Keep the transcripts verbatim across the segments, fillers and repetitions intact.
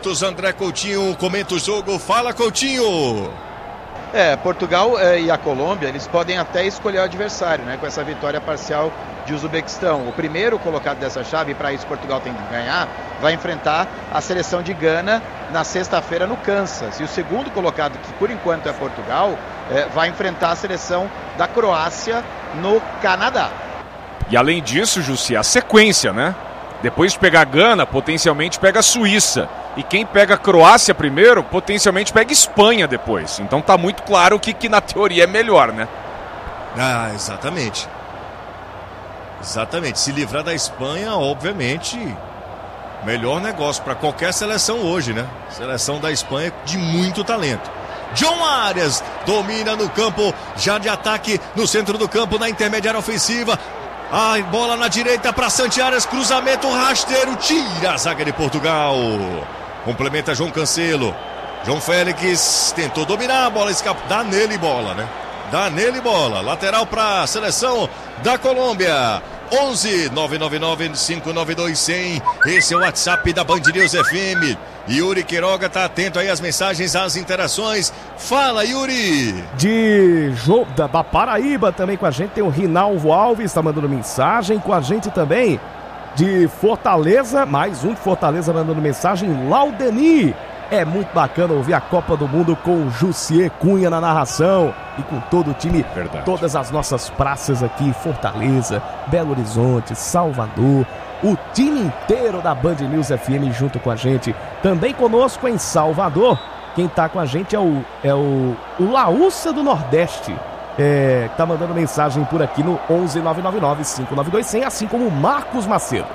minutos. André Coutinho comenta o jogo. Fala, Coutinho. É, Portugal é, e a Colômbia, eles podem até escolher o adversário, né? Com essa vitória parcial de Uzbequistão. O primeiro colocado dessa chave, para isso Portugal tem que ganhar, vai enfrentar a seleção de Gana na sexta-feira no Kansas. E o segundo colocado, que por enquanto é Portugal, é, vai enfrentar a seleção da Croácia no Canadá. E além disso, Jussi, a sequência, né? Depois de pegar Gana, potencialmente pega a Suíça. E quem pega a Croácia primeiro, potencialmente pega a Espanha depois. Então tá muito claro que, que na teoria é melhor, né? Ah, exatamente. Exatamente. Se livrar da Espanha, obviamente, melhor negócio para qualquer seleção hoje, né? Seleção da Espanha de muito talento. John Arias domina no campo, já de ataque no centro do campo, na intermediária ofensiva. A bola na direita para Santi Arias, cruzamento rasteiro, tira a zaga de Portugal. Complementa João Cancelo. João Félix tentou dominar, a bola escapa. Dá nele bola, né? Dá nele bola. Lateral para a seleção da Colômbia. onze nove nove nove cinco nove dois zero zero. Esse é o WhatsApp da Band News F M. Yuri Queiroga tá atento aí às mensagens, às interações. Fala, Yuri! De jo... da Paraíba também com a gente tem o Rinaldo Alves, tá mandando mensagem com a gente também. De Fortaleza, mais um de Fortaleza mandando mensagem, Laudeni. É muito bacana ouvir a Copa do Mundo com o Jussier Cunha na narração e com todo o time, verdade, todas as nossas praças aqui, Fortaleza, Belo Horizonte, Salvador, o time inteiro da Band News F M junto com a gente. Também conosco em Salvador, quem tá com a gente é o, é o, o Laúça do Nordeste, é, que tá mandando mensagem por aqui no onze nove nove nove cinco nove dois zero zero, assim como o Marcos Macedo.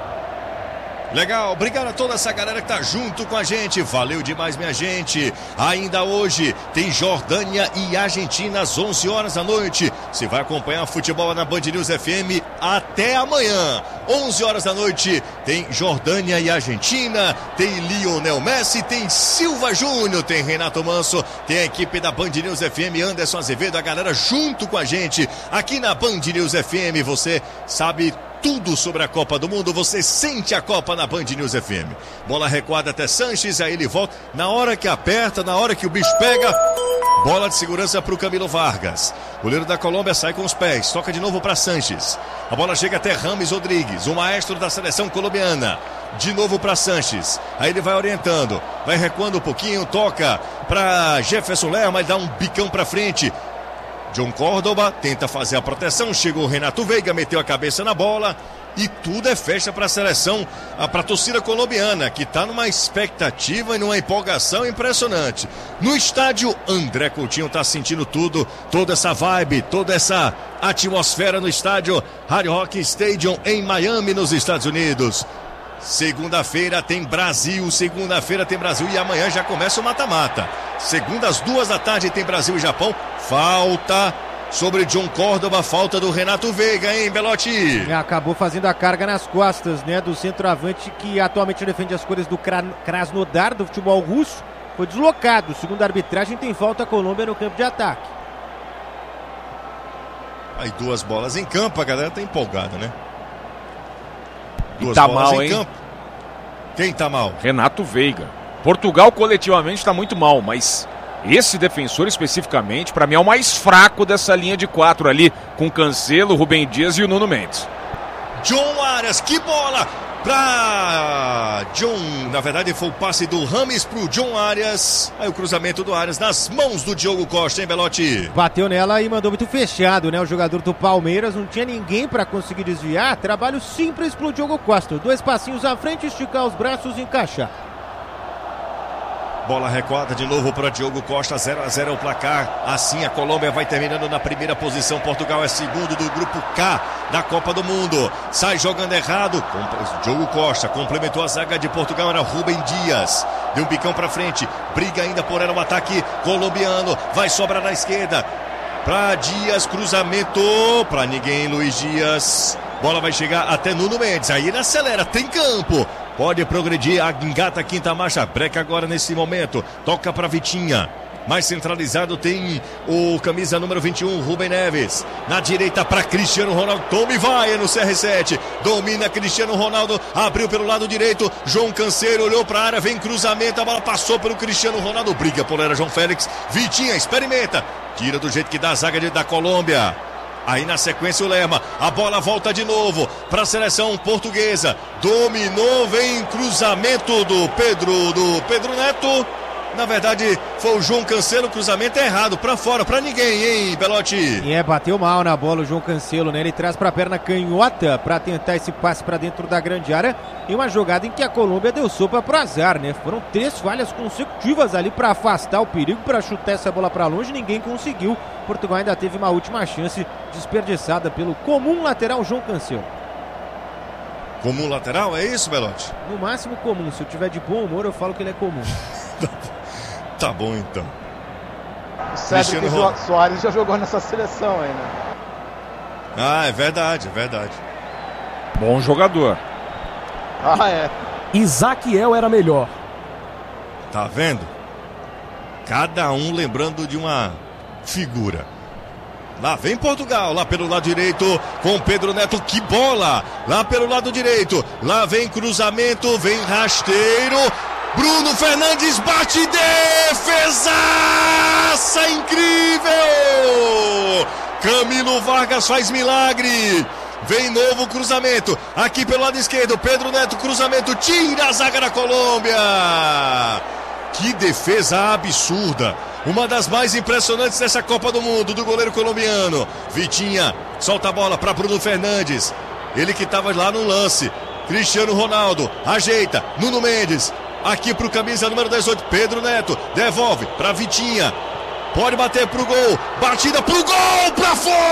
Legal, obrigado a toda essa galera que tá junto com a gente, valeu demais, minha gente. Ainda hoje tem Jordânia e Argentina às onze horas da noite. Você vai acompanhar futebol na Band News F M até amanhã. onze horas da noite tem Jordânia e Argentina, tem Lionel Messi, tem Silva Júnior, tem Renato Manso, tem a equipe da Band News F M, Anderson Azevedo, a galera junto com a gente aqui na Band News F M. Você sabe tudo sobre a Copa do Mundo, você sente a Copa na Band News F M. Bola recuada até Sanches, aí ele volta. Na hora que aperta, na hora que o bicho pega, bola de segurança para o Camilo Vargas. Goleiro da Colômbia sai com os pés, toca de novo para Sanches. A bola chega até Rames Rodrigues, o maestro da seleção colombiana. De novo para Sanches, aí ele vai orientando, vai recuando um pouquinho, toca para Jefferson Lerma, ele dá um bicão para frente. John Córdoba tenta fazer a proteção, chegou o Renato Veiga, meteu a cabeça na bola e tudo é festa para a seleção, para a torcida colombiana, que está numa expectativa e numa empolgação impressionante. No estádio, André Coutinho está sentindo tudo, toda essa vibe, toda essa atmosfera no estádio Hard Rock Stadium em Miami, nos Estados Unidos. Segunda-feira tem Brasil, segunda-feira tem Brasil e amanhã já começa o mata-mata. Segunda às duas da tarde tem Brasil e Japão. Falta sobre John Córdoba, falta do Renato Veiga, hein, Belotti? É, acabou fazendo a carga nas costas, né, do centroavante que atualmente defende as cores do Krasnodar, do futebol russo. Foi deslocado, segundo a arbitragem tem falta a Colômbia no campo de ataque. Aí duas bolas em campo, a galera tá empolgada, né? Duas tá mal, hein? Campo. Quem tá mal? Renato Veiga. Portugal coletivamente tá muito mal, mas esse defensor especificamente, para mim, é o mais fraco dessa linha de quatro ali, com Cancelo, Rubem Dias e o Nuno Mendes. John Arias, que bola pra John, na verdade foi o passe do Rames pro John Arias, aí o cruzamento do Arias nas mãos do Diogo Costa, hein, Belotti? Bateu nela e mandou muito fechado, né, o jogador do Palmeiras, não tinha ninguém para conseguir desviar, trabalho simples pro Diogo Costa, dois passinhos à frente, esticar os braços e encaixar. Bola recuada de novo para Diogo Costa, zero a zero é o placar. Assim a Colômbia vai terminando na primeira posição. Portugal é segundo do grupo K da Copa do Mundo. Sai jogando errado. Diogo Costa complementou a zaga de Portugal, era Rubem Dias. Deu um bicão para frente. Briga ainda por ela o ataque colombiano. Vai sobrar na esquerda para Dias, cruzamento para ninguém, Luiz Dias. Bola vai chegar até Nuno Mendes. Aí ele acelera, tem campo. Pode progredir, engata a quinta marcha, breca agora nesse momento, toca para Vitinha. mais centralizado tem o camisa número vinte e um, Rubem Neves. Na direita para Cristiano Ronaldo. Tome vai no C R sete. Domina Cristiano Ronaldo. Abriu pelo lado direito. João Canseiro olhou para a área. Vem cruzamento. A bola passou pelo Cristiano Ronaldo. Briga por era João Félix. Vitinha experimenta. Tira do jeito que dá a zaga de, da Colômbia. Aí na sequência o Lerma, a bola volta de novo para a seleção portuguesa. Dominou, vem cruzamento do Pedro, do Pedro Neto. Na verdade foi o João Cancelo, cruzamento é errado, para fora, para ninguém, hein, Belotti? E é, bateu mal na bola o João Cancelo, né? Ele traz para a perna canhota para tentar esse passe para dentro da grande área. E uma jogada em que a Colômbia deu sopa pro azar, né? Foram três falhas consecutivas ali para afastar o perigo, para chutar essa bola para longe, ninguém conseguiu. Portugal ainda teve uma última chance desperdiçada pelo comum lateral João Cancelo. Comum lateral, é isso, Belotti? No máximo comum, se eu tiver de bom humor eu falo que ele é comum. Tá bom então. O Cédric Soares já jogou nessa seleção aí, né? Ah, é verdade, é verdade. Bom jogador. Ah, é. Isaquiel era melhor. Tá vendo? Cada um lembrando de uma figura. Lá vem Portugal, lá pelo lado direito, com Pedro Neto, que bola! Lá pelo lado direito, lá vem cruzamento, vem rasteiro. Bruno Fernandes bate, defesaça incrível! Camilo Vargas faz milagre. Vem novo cruzamento, aqui pelo lado esquerdo, Pedro Neto, cruzamento, tira a zaga da Colômbia. Que defesa absurda. Uma das mais impressionantes dessa Copa do Mundo, do goleiro colombiano. Vitinha solta a bola para Bruno Fernandes. Ele que estava lá no lance. Cristiano Ronaldo ajeita. Nuno Mendes. Aqui para o camisa número dezoito. Pedro Neto devolve para Vitinha. Pode bater pro gol. Batida pro gol, para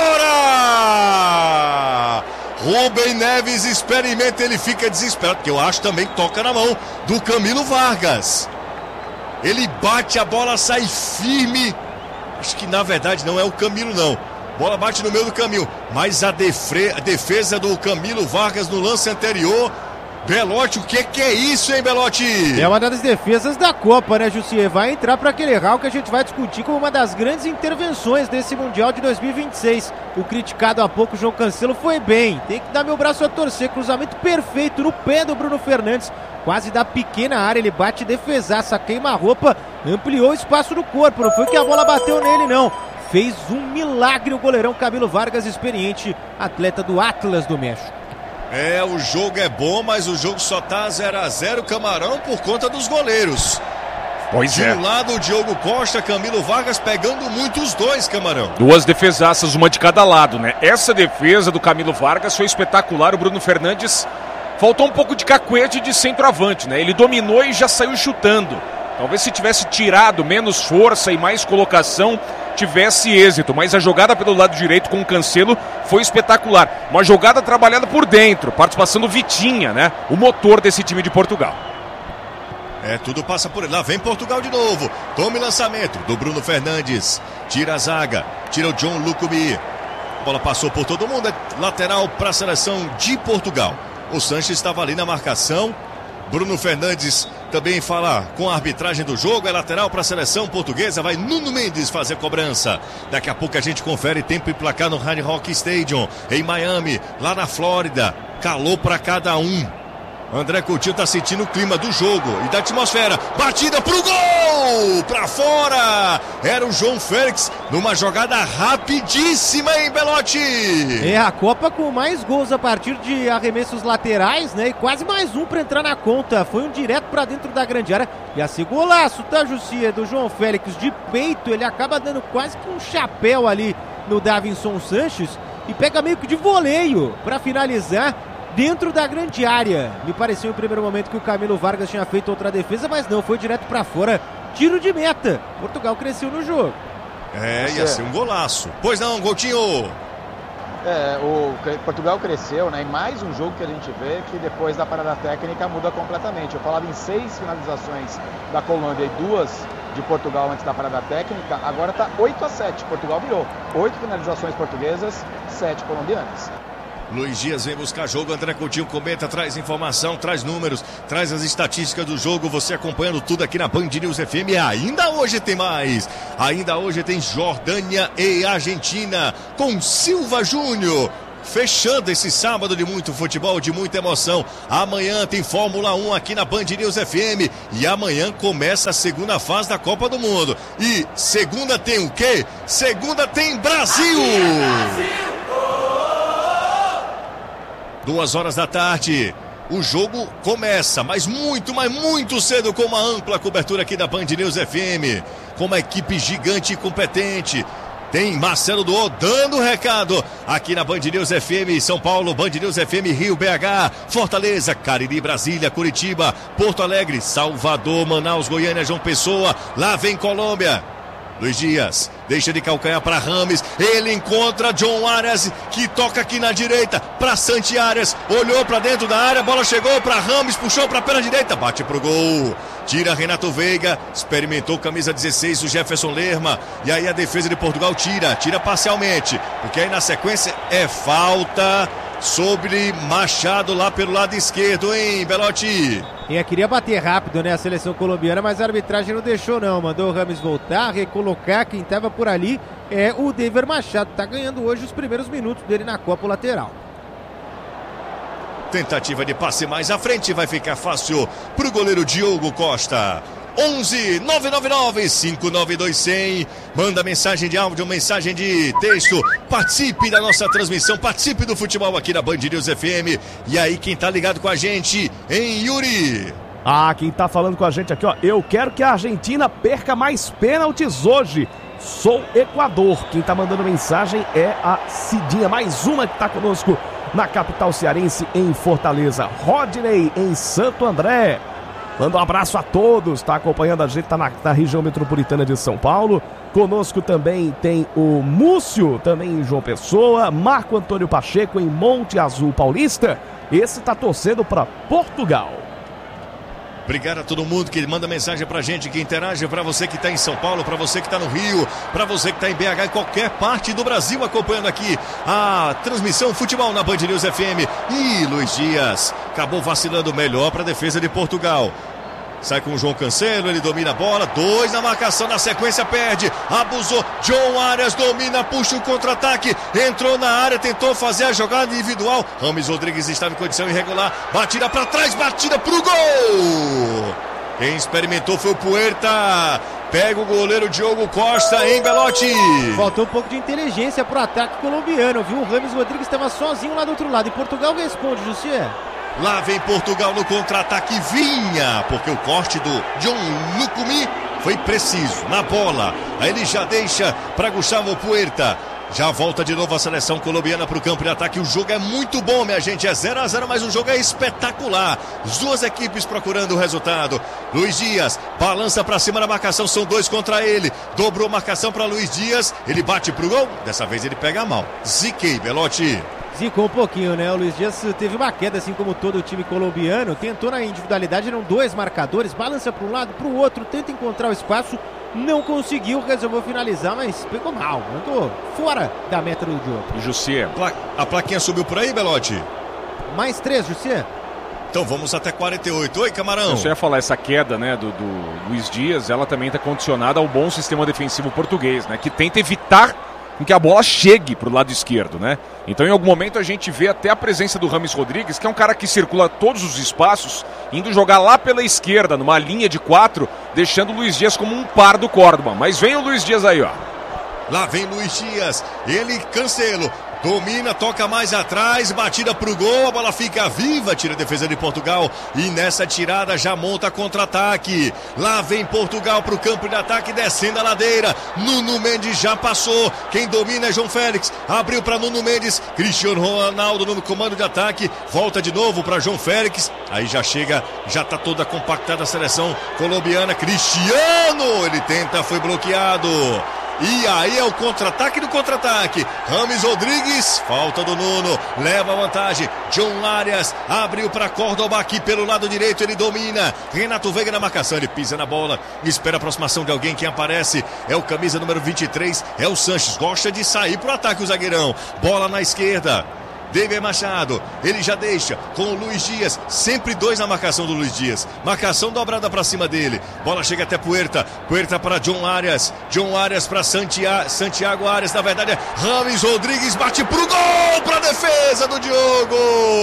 fora. Rubem Neves experimenta. Ele fica desesperado, porque eu acho também que toca na mão do Camilo Vargas. Ele bate, a bola sai firme. Acho que na verdade não é o Camilo não. Bola bate no meio do caminho. Mas a, defre... a defesa do Camilo Vargas no lance anterior. Belotti, o que, que é isso, hein, Belotti? É uma das defesas da Copa, né, Jussier? Vai entrar para aquele round que a gente vai discutir como uma das grandes intervenções desse Mundial de dois mil e vinte e seis. O criticado há pouco, João Cancelo, foi bem. Tem que dar meu braço a torcer. Cruzamento perfeito no pé do Bruno Fernandes. Quase da pequena área, ele bate defesaça, queima a roupa, ampliou o espaço do corpo. Não foi que a bola bateu nele, não. Fez um milagre o goleirão Camilo Vargas, experiente, atleta do Atlas do México. É, o jogo é bom, mas o jogo só tá zero a zero, Camarão, por conta dos goleiros. Pois de é. um lado o Diogo Costa, Camilo Vargas pegando muito os dois, Camarão. Duas defesaças, uma de cada lado, né? Essa defesa do Camilo Vargas foi espetacular. O Bruno Fernandes faltou um pouco de cacuete de centroavante, né? Ele dominou e já saiu chutando. Talvez se tivesse tirado menos força e mais colocação, tivesse êxito. Mas a jogada pelo lado direito com o Cancelo foi espetacular. Uma jogada trabalhada por dentro, participação do Vitinha, né? O motor desse time de Portugal. É, tudo passa por ele. Lá vem Portugal de novo. Tome lançamento do Bruno Fernandes. Tira a zaga, tira o John Lucumi. A bola passou por todo mundo. É lateral para a seleção de Portugal. O Sanches estava ali na marcação. Bruno Fernandes também fala com a arbitragem do jogo. É lateral para a seleção portuguesa. Vai Nuno Mendes fazer cobrança. Daqui a pouco a gente confere tempo e placar no Hard Rock Stadium em Miami, lá na Flórida. Calor para cada um. André Coutinho está sentindo o clima do jogo e da atmosfera. Batida pro gol! Pra fora! Era o João Félix numa jogada rapidíssima, hein, Belotti? É a Copa com mais gols a partir de arremessos laterais, né? E quase mais um para entrar na conta. Foi um direto para dentro da grande área. E a golaço, tá, Jussia, do João Félix de peito. Ele acaba dando quase que um chapéu ali no Davinson Sanches e pega meio que de voleio para finalizar dentro da grande área. Me pareceu em primeiro momento que o Camilo Vargas tinha feito outra defesa, mas não, foi direto para fora. Tiro de meta. Portugal cresceu no jogo. É, ia ser um golaço. Pois não, Coutinho. É, o Portugal cresceu, né? E mais um jogo que a gente vê que depois da parada técnica muda completamente. Eu falava em seis finalizações da Colômbia e duas de Portugal antes da parada técnica. Agora está oito a sete. Portugal virou. Oito finalizações portuguesas, sete colombianas. Luiz Dias vem buscar jogo, André Coutinho comenta, traz informação, traz números, traz as estatísticas do jogo, você acompanhando tudo aqui na Band News F M. E ainda hoje tem mais, ainda hoje tem Jordânia e Argentina com Silva Júnior. Fechando esse sábado de muito futebol, de muita emoção. Amanhã tem Fórmula um aqui na Band News F M. E amanhã começa a segunda fase da Copa do Mundo. E segunda tem o quê? Segunda tem Brasil! Duas horas da tarde. O jogo começa, mas muito, mas muito cedo, com uma ampla cobertura aqui da Band News F M. Com uma equipe gigante e competente. Tem Marcelo Duó dando recado aqui na Band News F M São Paulo, Band News F M Rio, B H, Fortaleza, Cariri, Brasília, Curitiba, Porto Alegre, Salvador, Manaus, Goiânia, João Pessoa. Lá vem Colômbia. Luiz Dias deixa de calcanhar para Rames, ele encontra John Arias, que toca aqui na direita para Santi Arias, olhou para dentro da área, a bola chegou para Rames, puxou para a perna direita, bate pro gol, tira Renato Veiga, experimentou camisa dezesseis o Jefferson Lerma, e aí a defesa de Portugal tira, tira parcialmente, porque aí na sequência é falta sobre Machado lá pelo lado esquerdo, hein, Belotti? E queria bater rápido, né, a seleção colombiana, mas a arbitragem não deixou não, mandou o Rames voltar, recolocar, quem estava por ali é o David Machado, tá ganhando hoje os primeiros minutos dele na Copa lateral. Tentativa de passe mais à frente, vai ficar fácil pro goleiro Diogo Costa. onze nove nove nove cinco nove dois zero zero. Manda mensagem de áudio, mensagem de texto. Participe da nossa transmissão, participe do futebol aqui na Band News F M. E aí, quem tá ligado com a gente, hein, Yuri? Ah, quem tá falando com a gente aqui, ó. Eu quero que a Argentina perca mais pênaltis hoje. Sou Equador. Quem tá mandando mensagem é a Cidinha, mais uma que tá conosco na capital cearense, em Fortaleza. Rodney, em Santo André. Manda um abraço a todos, tá acompanhando a gente, tá na, na região metropolitana de São Paulo. Conosco também tem o Múcio, também em João Pessoa. Marco Antônio Pacheco, em Monte Azul Paulista. Esse tá torcendo para Portugal. Obrigado a todo mundo que manda mensagem pra gente, que interage, pra você que tá em São Paulo, pra você que tá no Rio, pra você que tá em B H, em qualquer parte do Brasil, acompanhando aqui a transmissão Futebol na Band News F M. E Luiz Dias acabou vacilando melhor pra defesa de Portugal. Sai com o João Cancelo, ele domina a bola, dois na marcação, na sequência perde, abusou, John Arias domina, puxa o contra-ataque, entrou na área, tentou fazer a jogada individual, Rames Rodrigues estava em condição irregular, batida para trás, batida pro gol! Quem experimentou foi o Puerta, pega o goleiro Diogo Costa em Belotti. Faltou um pouco de inteligência pro ataque colombiano, viu? O Rames Rodrigues estava sozinho lá do outro lado, e Portugal responde, Jussier. Lá vem Portugal no contra-ataque, vinha, porque o corte do John Lucumi foi preciso, na bola. Aí ele já deixa para Gustavo Puerta. Já volta de novo a seleção colombiana para o campo de ataque. O jogo é muito bom, minha gente, é zero a zero, mas o jogo é espetacular. As duas equipes procurando o resultado. Luiz Dias balança para cima na marcação, são dois contra ele. Dobrou a marcação para Luiz Dias, ele bate pro gol, dessa vez ele pega mal. Ziquei, Belotti. Zicou um pouquinho, né? O Luiz Dias teve uma queda, assim como todo o time colombiano. Tentou na individualidade, eram dois marcadores. Balança para um lado, para o outro, tenta encontrar o espaço. Não conseguiu, resolveu finalizar, mas pegou mal. Mandou fora da meta do jogo. Jussier. Pla- a plaquinha subiu por aí, Belotti? Mais três, Jussier. Então vamos até quarenta e oito. Oi, Camarão. Eu só ia falar, essa queda, né, do, do Luiz Dias, ela também está condicionada ao bom sistema defensivo português, né? Que tenta evitar em que a bola chegue para o lado esquerdo, né? Então em algum momento a gente vê até a presença do Rames Rodrigues, que é um cara que circula todos os espaços, indo jogar lá pela esquerda, numa linha de quatro, deixando o Luiz Dias como um par do Córdoba. Mas vem o Luiz Dias aí, ó. Lá vem Luiz Dias, ele, Cancelo, domina, toca mais atrás, batida pro gol, a bola fica viva, tira a defesa de Portugal e nessa tirada já monta contra-ataque. Lá vem Portugal pro campo de ataque, descendo a ladeira, Nuno Mendes já passou, quem domina é João Félix, abriu para Nuno Mendes, Cristiano Ronaldo no comando de ataque, volta de novo para João Félix, aí já chega, já tá toda compactada a seleção colombiana, Cristiano, ele tenta, foi bloqueado. E aí é o contra-ataque do contra-ataque. Rames Rodrigues, falta do Nuno, leva a vantagem. John Arias abriu para Córdoba aqui pelo lado direito, ele domina. Renato Veiga na marcação, ele pisa na bola, espera a aproximação de alguém. Quem aparece é o camisa número vinte e três, é o Sanches. Gosta de sair pro ataque o zagueirão. Bola na esquerda. David Machado, ele já deixa com o Luiz Dias, sempre dois na marcação do Luiz Dias, marcação dobrada para cima dele, bola chega até Puerta, Puerta para John Arias, John Arias para Santiago, Santiago Arias, na verdade é Rames Rodrigues, bate pro gol, para defesa do Diogo.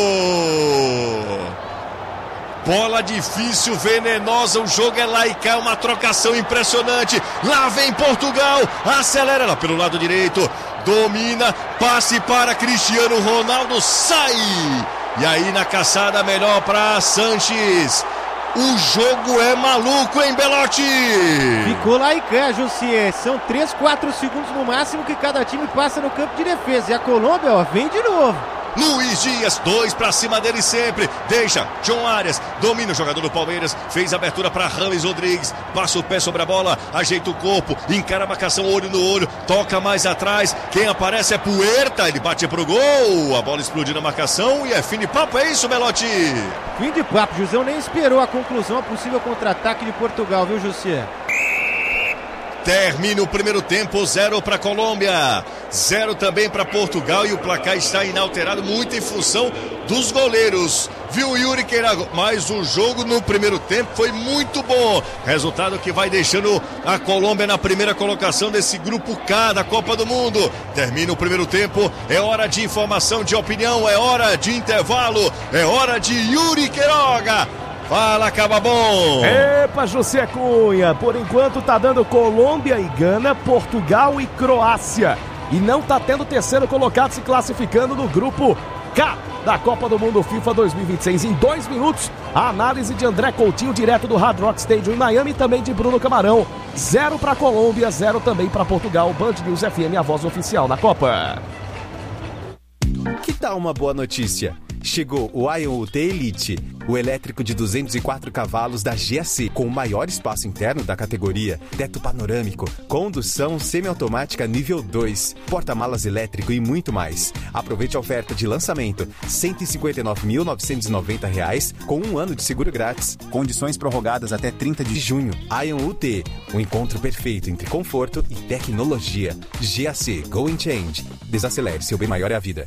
Bola difícil, venenosa, o jogo é lá e cá, uma trocação impressionante. Lá vem Portugal, acelera lá pelo lado direito, domina, passe para Cristiano Ronaldo, sai! E aí na caçada melhor para Sanches. O jogo é maluco, hein, Belotti? Ficou lá e cá, Jussier. São três, quatro segundos no máximo que cada time passa no campo de defesa. E a Colômbia, ó, vem de novo. Luiz Dias, dois pra cima dele sempre, deixa John Arias, domina o jogador do Palmeiras, fez abertura para Rames Rodrigues, passa o pé sobre a bola, ajeita o corpo, encara a marcação olho no olho, toca mais atrás, quem aparece é Puerta, ele bate pro gol, a bola explodiu na marcação e é fim de papo, é isso, Belotti? Fim de papo, Jusão nem esperou a conclusão, a possível contra-ataque de Portugal, viu, Jussier? Termina o primeiro tempo, zero para a Colômbia, zero também para Portugal e o placar está inalterado, muito em função dos goleiros, viu, Yuri Queirago? Mas o jogo no primeiro tempo foi muito bom, resultado que vai deixando a Colômbia na primeira colocação desse grupo K da Copa do Mundo. Termina o primeiro tempo, é hora de informação, de opinião, é hora de intervalo, é hora de Yuri Queiroga. Fala, Caba Bom! Epa, José Cunha, por enquanto tá dando Colômbia e Gana, Portugal e Croácia. E não tá tendo terceiro colocado se classificando no grupo K da Copa do Mundo FIFA dois mil e vinte e seis. Em dois minutos, a análise de André Coutinho, direto do Hard Rock Stadium em Miami, e também de Bruno Camarão. Zero pra Colômbia, zero também pra Portugal. Band News F M, a voz oficial da Copa. Que tal uma boa notícia? Chegou o Ion U T Elite, o elétrico de duzentos e quatro cavalos da G A C, com o maior espaço interno da categoria, teto panorâmico, condução semiautomática nível dois, porta-malas elétrico e muito mais. Aproveite a oferta de lançamento, cento e cinquenta e nove mil novecentos e noventa reais, com um ano de seguro grátis. Condições prorrogadas até trinta de junho. Ion U T, o encontro perfeito entre conforto e tecnologia. G A C, Go and Change. Desacelere, seu bem maior é a vida.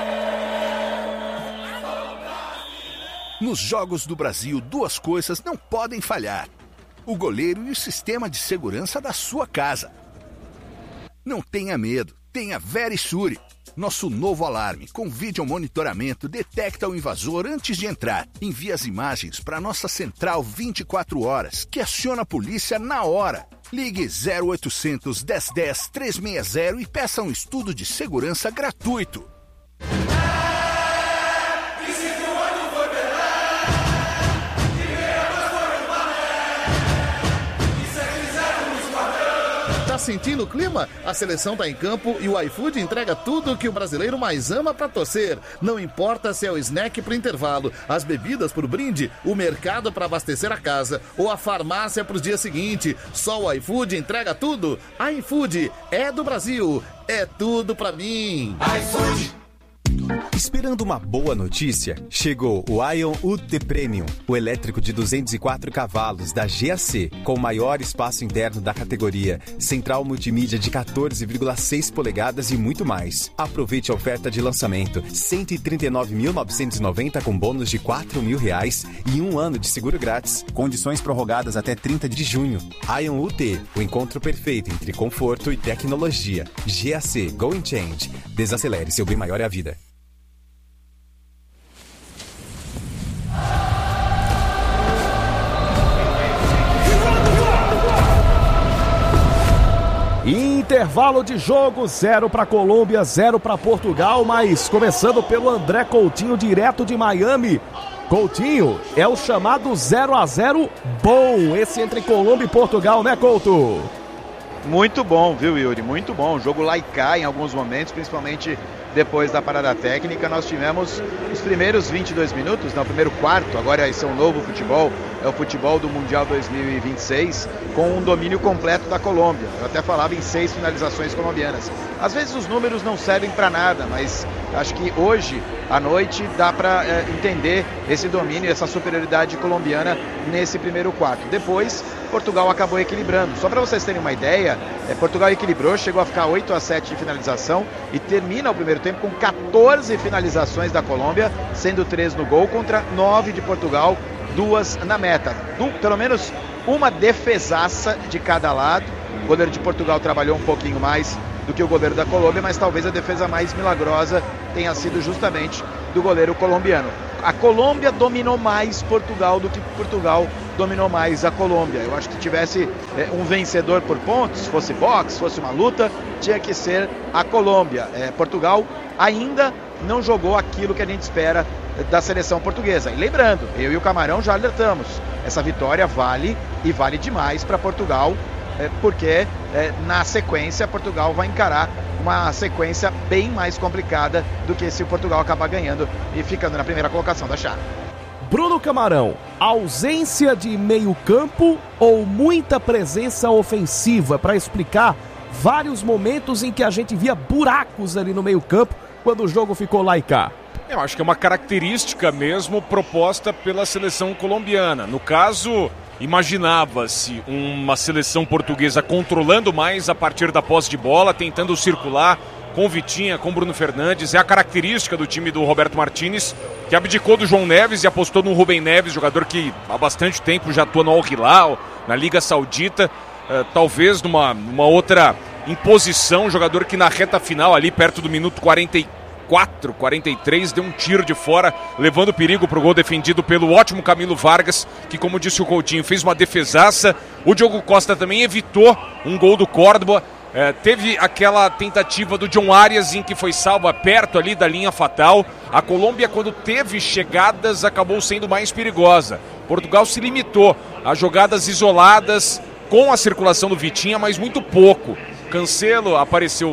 Nos Jogos do Brasil, duas coisas não podem falhar: o goleiro e o sistema de segurança da sua casa. Não tenha medo, tenha Verisure. Nosso novo alarme com vídeo monitoramento detecta o invasor antes de entrar. Envia as imagens para nossa central vinte e quatro horas, que aciona a polícia na hora. Ligue zero oitocentos, dez dez, trezentos e sessenta e peça um estudo de segurança gratuito. Sentindo o clima? A seleção tá em campo e o iFood entrega tudo que o brasileiro mais ama pra torcer. Não importa se é o snack pro intervalo, as bebidas pro brinde, o mercado pra abastecer a casa ou a farmácia pro dia seguinte. Só o iFood entrega tudo. iFood é do Brasil, é tudo pra mim. iFood. Esperando uma boa notícia? Chegou o Ion U T Premium, o elétrico de duzentos e quatro cavalos da G A C, com o maior espaço interno da categoria, central multimídia de quatorze vírgula seis polegadas e muito mais. Aproveite a oferta de lançamento, cento e trinta e nove mil novecentos e noventa com bônus de quatro mil reais e um ano de seguro grátis. Condições prorrogadas até trinta de junho. Ion U T, o encontro perfeito entre conforto e tecnologia. G A C, Go and Change. Desacelere, seu bem maior é a vida. Intervalo de jogo, zero para Colômbia, zero para Portugal, mas começando pelo André Coutinho, direto de Miami. Coutinho, é o chamado zero a zero bom, esse entre Colômbia e Portugal, né, Couto? Muito bom, viu, Yuri? Muito bom. Jogo lá e cá em alguns momentos, principalmente depois da parada técnica. Nós tivemos os primeiros vinte e dois minutos, no primeiro quarto, agora esse é um novo futebol, é o futebol do Mundial dois mil e vinte e seis, com um domínio completo da Colômbia. Eu até falava em seis finalizações colombianas. Às vezes os números não servem para nada, mas acho que hoje, à noite, dá para é, entender esse domínio, essa superioridade colombiana nesse primeiro quarto. Depois, Portugal acabou equilibrando. Só para vocês terem uma ideia, é, Portugal equilibrou, chegou a ficar oito a sete de finalização e termina o primeiro tempo com quatorze finalizações da Colômbia, sendo três no gol contra nove de Portugal, duas na meta. Du, pelo menos uma defesaça de cada lado. O goleiro de Portugal trabalhou um pouquinho mais do que o goleiro da Colômbia, mas talvez a defesa mais milagrosa tenha sido justamente do goleiro colombiano. A Colômbia dominou mais Portugal do que Portugal dominou mais a Colômbia. Eu acho que tivesse é, um vencedor por pontos, se fosse boxe, se fosse uma luta, tinha que ser a Colômbia. É, Portugal ainda não jogou aquilo que a gente espera da seleção portuguesa. E lembrando, eu e o Camarão já alertamos, essa vitória vale e vale demais para Portugal, é, porque é, na sequência Portugal vai encarar uma sequência bem mais complicada do que se o Portugal acabar ganhando e ficando na primeira colocação da chave. Bruno Camarão, ausência de meio campo ou muita presença ofensiva para explicar vários momentos em que a gente via buracos ali no meio campo quando o jogo ficou lá e cá? Eu acho que é uma característica mesmo proposta pela seleção colombiana. No caso, imaginava-se uma seleção portuguesa controlando mais a partir da posse de bola, tentando circular com Vitinha, com Bruno Fernandes. É a característica do time do Roberto Martínez, que abdicou do João Neves e apostou no Rubem Neves, jogador que há bastante tempo já atua no Al Hilal, na Liga Saudita, uh, talvez numa, numa outra imposição, jogador que na reta final ali, perto do minuto quarenta e quatro, quarenta e três, deu um tiro de fora, levando perigo para o gol defendido pelo ótimo Camilo Vargas, que, como disse o Coutinho, fez uma defesaça. O Diogo Costa também evitou um gol do Córdoba. É, teve aquela tentativa do John Arias em que foi salva perto ali da linha fatal. A Colômbia, quando teve chegadas, acabou sendo mais perigosa. Portugal se limitou a jogadas isoladas com a circulação do Vitinha, mas muito pouco. Cancelo apareceu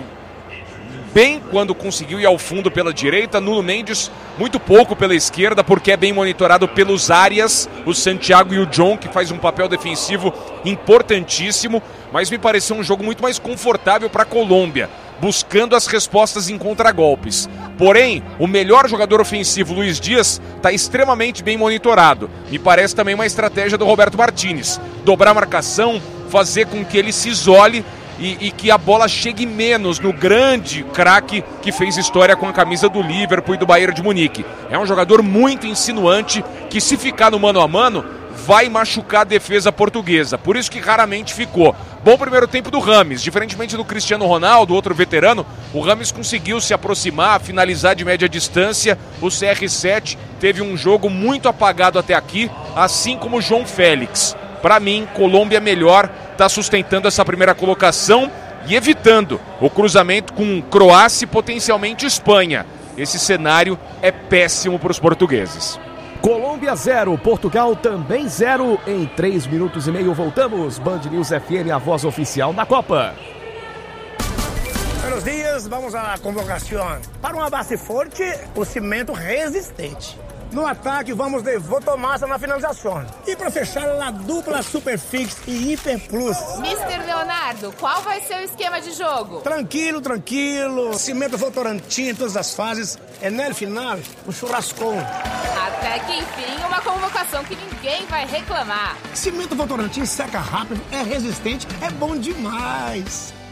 bem quando conseguiu ir ao fundo pela direita. Nuno Mendes muito pouco pela esquerda, porque é bem monitorado pelos Arias, o Santiago e o John, que faz um papel defensivo importantíssimo. Mas me pareceu um jogo muito mais confortável para a Colômbia, buscando as respostas em contragolpes. Porém, o melhor jogador ofensivo, Luiz Dias, está extremamente bem monitorado. Me parece também uma estratégia do Roberto Martínez. Dobrar a marcação, fazer com que ele se isole E, e que a bola chegue menos no grande craque que fez história com a camisa do Liverpool e do Bayern de Munique. É um jogador muito insinuante que, se ficar no mano a mano, vai machucar a defesa portuguesa. Por isso que raramente ficou. Bom primeiro tempo do Rames. Diferentemente do Cristiano Ronaldo, outro veterano, o Rames conseguiu se aproximar, finalizar de média distância. O C R sete teve um jogo muito apagado até aqui, assim como o João Félix. Para mim, Colômbia melhor, está sustentando essa primeira colocação e evitando o cruzamento com Croácia e potencialmente Espanha. Esse cenário é péssimo para os portugueses. Colômbia zero, Portugal também zero. Em três minutos e meio voltamos. Band News F M, a voz oficial da Copa. Buenos dias, vamos à convocação. Para uma base forte, o cimento resistente. No ataque, vamos de Votomassa na finalização. E para fechar, a dupla Superfix e Hiper Plus. mister Leonardo, qual vai ser o esquema de jogo? Tranquilo, tranquilo. Cimento Votorantim em todas as fases. E no final, o churrascão. Até que enfim, uma convocação que ninguém vai reclamar. Cimento Votorantim seca rápido, é resistente, é bom demais.